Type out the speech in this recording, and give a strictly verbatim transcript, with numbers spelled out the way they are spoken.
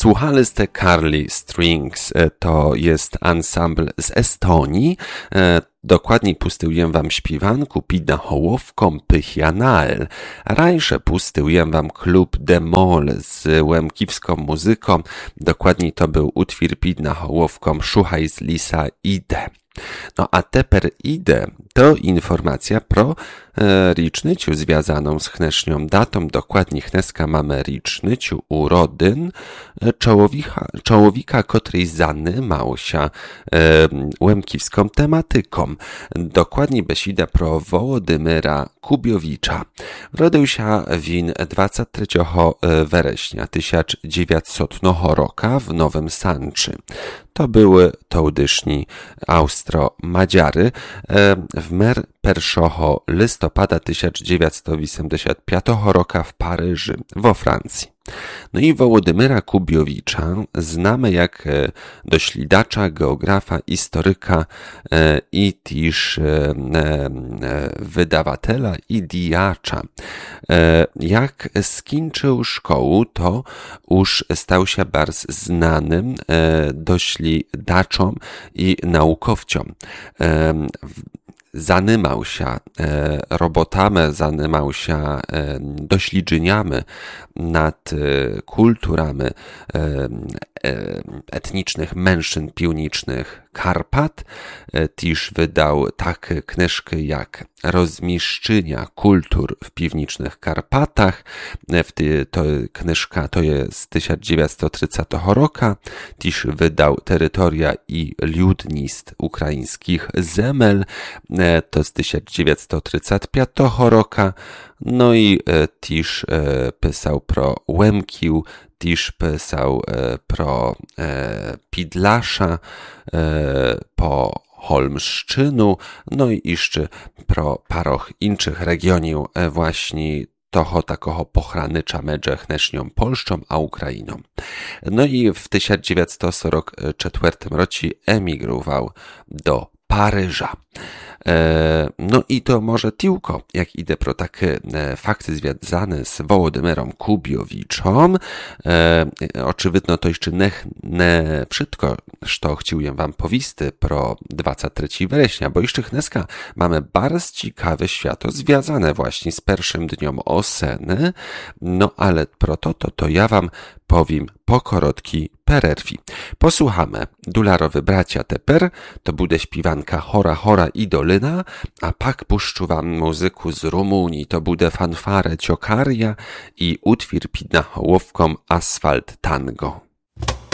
Słuchaliste Carly Strings to jest ensemble z Estonii. Dokładniej pustyłuję wam śpiewanku Pidna Hołowką Pyhianael. Rajsze pustyłuję wam klub Demol z łemkiwską muzyką. Dokładniej to był utwór Pidna Hołowką Szuchaj z Lisa Ide. No a teper ide to informacja pro e, ricznyciu związaną z chnesznią datą. Dokładnie chneska mamy ricznyciu urodyn e, czołowika, czołowika, który zanymał się e, łemkiwską tematyką. Dokładnie besida pro Wołodymyra Kubiowicza. Urodził się win dwudziestego trzeciego września tysiąc dziewięćsetnego roku w Nowym Sanczy. To były tołdyszni Austro-Madziary. W mer pierwszego listopada tysiąc dziewięćset osiemdziesiątego piątego roku w Paryżu, we Francji. No i Wołodymyra Kubiowicza znamy jak doślidacza, geografa, historyka i też wydawatela i dijacza. Jak skończył szkołę, to już stał się bardzo znanym doślidaczom i naukowcom. Zanymał się e, robotami, zanymał się e, doślidzeniami nad e, kulturami e, e, etnicznych mężczyzn piwniczych Karpat. E, też wydał takie książki jak Rozmieszczenia kultur w piwniczych Karpatach. E, w ty, to książka to jest z tysiąc dziewięćset trzydziestego roku. Też wydał Terytoria i ludnictw ukraińskich zemel. E, to z tysiąc dziewięćset trzydziestego piątego roku. No i e, też e, pisał pro Łemkił, też pisał e, pro e, Pidlasza, e, po Holmszczynu, no i jeszcze pro paroch innych regionów e, właśnie toho takoho pochrannycza medże chnesznią Polszczą a Ukrainą. No i w tysiąc dziewięćset czterdziestym czwartym roku emigrował do Paryża. No i to może tylko, jak idę pro takie fakty związane z Wołodymyrą Kubiowiczą. Oczywiście to jeszcze nie, nie wszystko, co chciałem wam powisty pro dwudziestego trzeciego września, bo jeszcze chneska mamy bardzo ciekawe świato związane właśnie z pierwszym dniem Oseny. No ale pro to, to, to ja wam powiem po korotki pererwi. Posłuchamy Dularowy bracia teper, to bude śpiewanka Hora Hora i Dolina, a pak puszczu wam muzyku z Rumunii, to bude fanfare Ciokaria i utwór Pidna Hołowką Asfalt Tango.